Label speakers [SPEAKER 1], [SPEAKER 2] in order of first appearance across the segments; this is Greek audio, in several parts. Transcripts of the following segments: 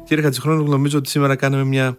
[SPEAKER 1] Κύριε Χατζηχρόνογλου, νομίζω ότι σήμερα κάναμε μια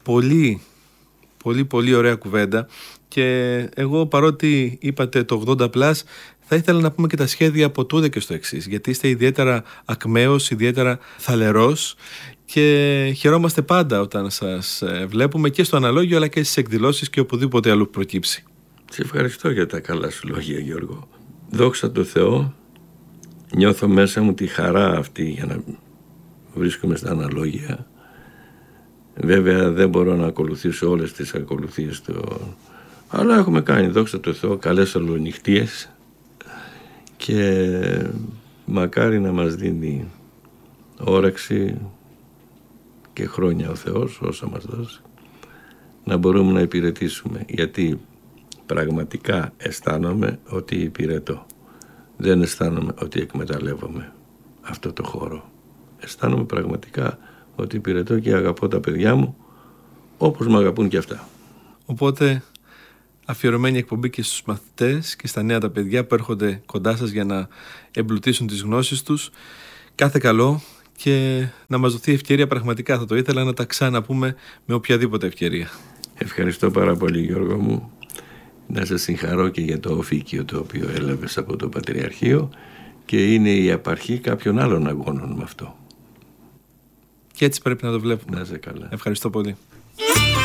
[SPEAKER 1] πολύ ωραία κουβέντα και εγώ, παρότι είπατε το 80+, θα ήθελα να πούμε και τα σχέδια από τούδε και στο εξής, γιατί είστε ιδιαίτερα ακμαίος, ιδιαίτερα θαλερός και χαιρόμαστε πάντα όταν σας βλέπουμε και στο αναλόγιο αλλά και στις εκδηλώσεις και οπουδήποτε αλλού προκύψει.
[SPEAKER 2] Σε ευχαριστώ για τα καλά σου λόγια, Γιώργο. Δόξα τω Θεώ, νιώθω μέσα μου τη χαρά αυτή για να βρίσκομαι στα αναλόγια. Βέβαια δεν μπορώ να ακολουθήσω όλες τις ακολουθίες του, αλλά έχουμε κάνει, δόξα τω Θεώ, καλές ολονυχτίες και μακάρι να μας δίνει όρεξη και χρόνια ο Θεός, όσα μας δώσει, να μπορούμε να υπηρετήσουμε, γιατί πραγματικά αισθάνομαι ότι υπηρετώ. Δεν αισθάνομαι ότι εκμεταλλεύομαι αυτό το χώρο. Αισθάνομαι πραγματικά ότι υπηρετώ και αγαπώ τα παιδιά μου όπως με αγαπούν και αυτά.
[SPEAKER 1] Οπότε αφιερωμένη εκπομπή και στους μαθητές και στα νέα τα παιδιά που έρχονται κοντά σας για να εμπλουτίσουν τις γνώσεις τους. Κάθε καλό και να μας δοθεί ευκαιρία, πραγματικά θα το ήθελα, να τα ξαναπούμε με οποιαδήποτε ευκαιρία.
[SPEAKER 2] Ευχαριστώ πάρα πολύ, Γιώργο μου. Να σε συγχαρώ και για το οφίκιο το οποίο έλαβες από το Πατριαρχείο και είναι η απαρχή κάποιων άλλων αγώνων με αυτό.
[SPEAKER 1] Και έτσι πρέπει να το βλέπουμε.
[SPEAKER 2] Να είσαι καλά.
[SPEAKER 1] Ευχαριστώ πολύ.